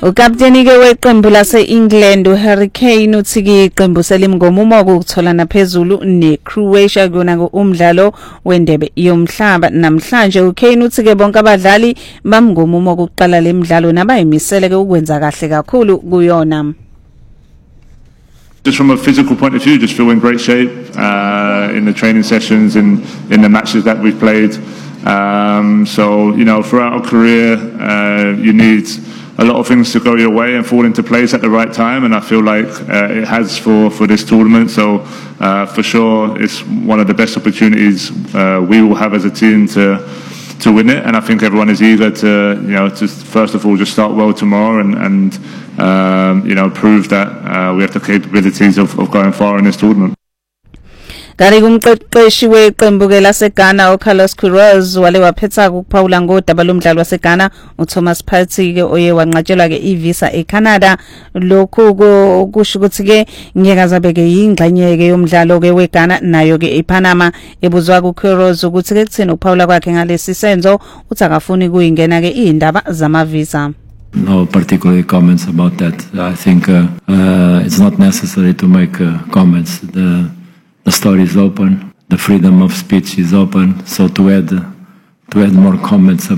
Ukapteni ke weqembu lase-England uHarry Kane uthi ke iqembu selimngomumo ukuthola naphezulu neCroatia kona umdlalo wendebe yomhlaba namhlanje. uKane uthi ke bonke abadlali bamngomumo ukuqala lemidlalo nabayimisele ke ukwenza kahle kakhulu kuyona. Just from a physical point of view, just feel in great shape in the training sessions and in the matches that we've played. So, you know, throughout our career, you need a lot of things to go your way and fall into place at the right time, and I feel like it has for this tournament. So, for sure, it's one of the best opportunities we will have as a team to win it, and I think everyone is eager to, you know, to first of all just start well tomorrow and you know, prove that we have the capabilities of going far in this tournament. Kari kumqeqeshi weqembu ke laseGhana uCarlos Queiroz wale waphetha ukuphawula ngodaba lomdlalo waseGhana uThomas Partey ke oye wanqatshelwa ke ivisa eCanada. Lokhu kusho ukuthi ke ngeke zabeke ingxenye ke yomdlalo ke weGhana nayo ke ePanama. Ebuzwa kuQueiroz ukuthi ke kuthini ukuphawula kwakhe ngalesi senzo uthi akafuni kuyingena ke indaba zamavisa. No particular comments about that. I think it's not necessary to make comments. The story is open. The freedom of speech is open. So to add more comments